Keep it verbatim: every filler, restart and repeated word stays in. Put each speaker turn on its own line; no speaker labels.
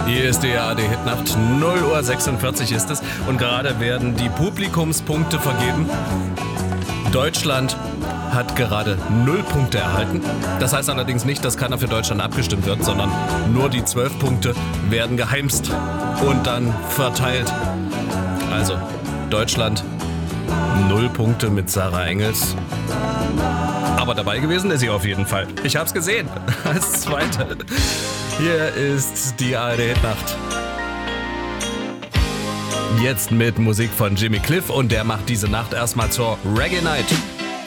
Hier ist die A R D-Hitnacht, null Uhr sechsundvierzig ist es und gerade werden die Publikumspunkte vergeben. Deutschland hat gerade null Punkte erhalten. Das heißt allerdings nicht, dass keiner für Deutschland abgestimmt wird, sondern nur die zwölf Punkte werden geheimst und dann verteilt. Also, Deutschland, null Punkte mit Sarah Engels. Aber dabei gewesen ist sie auf jeden Fall. Ich hab's gesehen. Als Zweite. Hier ist die A R D-Hitnacht. Jetzt mit Musik von Jimmy Cliff und der macht diese Nacht erstmal zur Reggae Night.